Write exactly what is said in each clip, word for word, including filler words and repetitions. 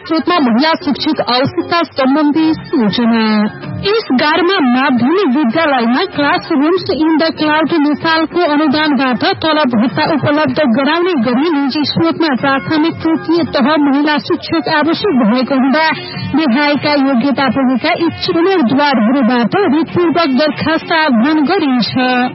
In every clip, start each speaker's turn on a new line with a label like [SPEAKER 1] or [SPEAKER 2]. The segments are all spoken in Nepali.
[SPEAKER 1] स्रोतमा महिला शिक्षक आवश्यकता सम्बन्धी सूचना। यस गारमा माध्यमिक विद्यालयमा class rooms in the cloud नेपालको अनुदानबाट तलब भत्ता उपलब्ध गराउने गरी निजी स्रोतमा प्राथमिक तृतीय तह महिला शिक्षक आवश्यक भएको हुँदा विधायकका योग्यता पुगेका इच्छुक उम्मेद्वारहरूबाट रिटपूर्वक दरखास्त आह्वान गरिन्छ।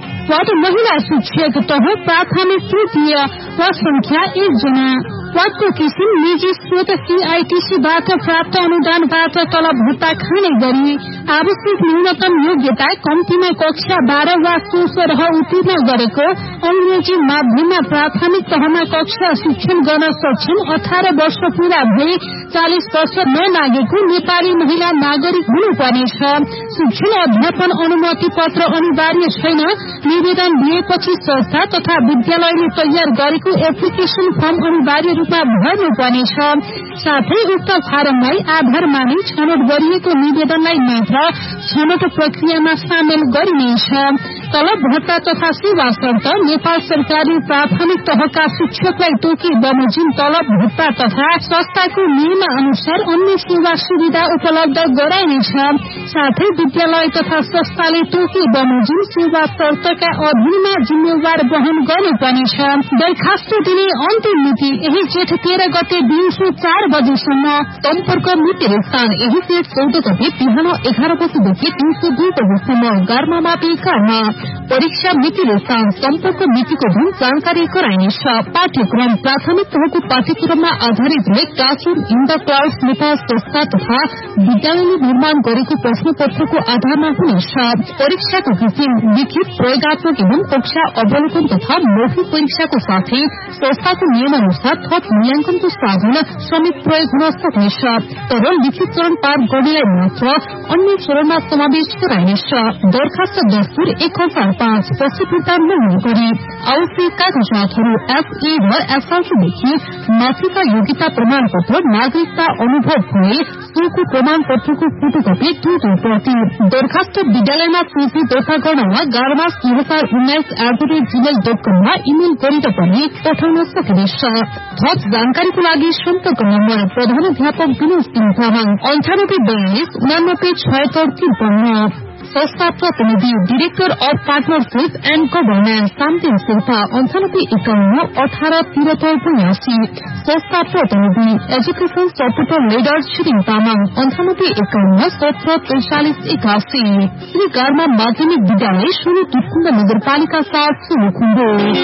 [SPEAKER 1] पद महिला शिक्षक तह प्राथमिक तृतीय वा संख्या एक जना। पदको किसिम निजी स्रोत सीआईटीसीबाट प्राप्त अनुदानबाट तलब भत्ता खाने गरी आवश्यक न्यूनतम योग्यता कम्तीमा कक्षा बाह्र वा सोह्र उत्तीर्ण गरेको अंग्रेजी माध्यममा प्राथमिक तहमा कक्षा शिक्षण गर्न सक्षम अठार वर्ष पूरा भई चालिस वर्ष नलागेको नेपाली महिला नागरिक हुनुपर्नेछ। शिक्षण अध्यापन अनुमति पत्र अनिवार्य छैन। निवेदन दिएपछि संस्था तथा विद्यालयले तयार गरेको एप्लिकेशन फर्म अनिवार्य रूपमा भर्नुपर्नेछ। साथै उक्त फारमलाई आधार मानि छनौट गरिएको निवेदनलाई मात्र छनौट प्रक्रियामा सामेल गरिनेछ। तलब भत्ता तथा सेवा शर्त नेपाल सरकारले प्राथमिक तहका शिक्षकलाई तोकी बमोजिम तलब भत्ता तथा संस्थाको नियम अनुसार अन्य सेवा सुविधा उपलब्ध गराइनेछ। साथै विद्यालय तथा संस्थाले तोकी बमोजिम सेवा शर्तका अधीनमा जिम्मेवार वहन गर्नुपर्नेछ। दरखास्त दिने अन्तिम मिति यही जेठ तेह्र गते दिउँसो चार बजेसम्म। सम्पर्क मिति स्थान यही जेठ चौध गते बिहान एघार बजेदेखि दिउँसो दुई बजेसम्म गारमा बेकारमा। परीक्षा मिति स्थान सम्पर्क मितिको दिन जानकारी गराइनेछ। पाठ्यक्रम प्राथमिक तहको पाठ्यक्रममा आधारित classroom in the cloud Nepal संस्था तथा विद्यालयले निर्माण गरेको प्रश्न पत्रको आधारमा हुनेछ। परीक्षाको किसिम लिखित प्रयोगात्मक एवं कक्षा अवलोकन तथा मौखिक परीक्षाको साथै संस्थाको नियम अनुसार थप मूल्याङ्कनको साधन श्रमिक प्रयोग हुन सक्नेछ। तर लिखित चरण पार गर्नेलाई मात्र अन्य चरणमा समावेश गराइनेछ। दरखास्त दस्तुर एक हजार पाँच पछि फिर्ता नहुने गरी आवश्यक कागजातहरू एसए र एसआरसीदेखि माथिका योग्यता प्रमाण पत्र नागरिकता अनुभव भए सोको प्रमाण पत्रको फोटोकपी दुई दुई प्रति। दरखास्त विद्यालयमा सूची दर्ता गर्न वा गार्मास दुई हजार उन्नाइस at the rate Gmail dot कममा इमेल गरेर पनि पठाउन सकिनेछ। थप जानकारीको लागि सम्पर्क नम्बर प्रधानाध्यापक विनोद सिंह तामाङ अन्ठानब्बे बयालिस उनानब्बे छयत्तर त्रिपन्न। संस्था प्रतिनिधि director of partnership and governance शान्ति शेर्पा अन्ठानब्बे एकाउन्न अठार तिहत्तर बयासी। संस्था प्रतिनिधि education supporter leader Tshering Tamang अन्ठानब्बे एकाउन्न सत्र त्रिचालिस एकासी। श्री गारमा माध्यमिक विद्यालय सुरु तुटकुण्ड नगरपालिका साथ सुरुखुण्डो।